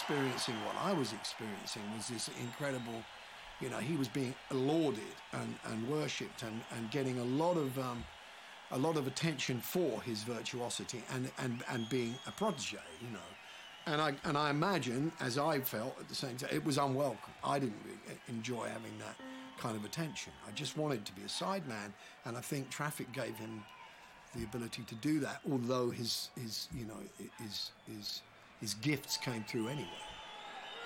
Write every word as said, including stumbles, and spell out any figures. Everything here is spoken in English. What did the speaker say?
experiencing what I was experiencing was this incredible, you know, he was being lauded and, and worshipped and, and getting a lot of um, a lot of attention for his virtuosity and, and, and being a protege, you know. And I and I imagine, as I felt at the same time, it was unwelcome. I didn't really enjoy having that kind of attention. I just wanted to be a sideman, and I think Traffic gave him the ability to do that. Although his his you know his his his gifts came through anyway.